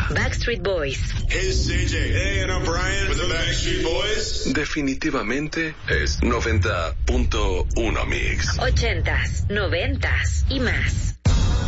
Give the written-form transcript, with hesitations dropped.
Backstreet Boys. Hey, it's CJ. Hey, and I'm Brian with the Backstreet Boys. Definitivamente es 90.1 Mix. 80s, 90s y más.